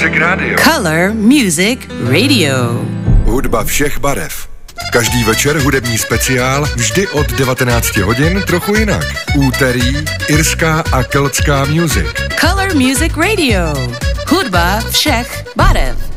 Music Radio. Color Music Radio. Hudba všech barev. Každý večer hudební speciál, vždy od 19 hodin, trochu jinak. Úterý, irská a keltská music. Color Music Radio. Hudba všech barev.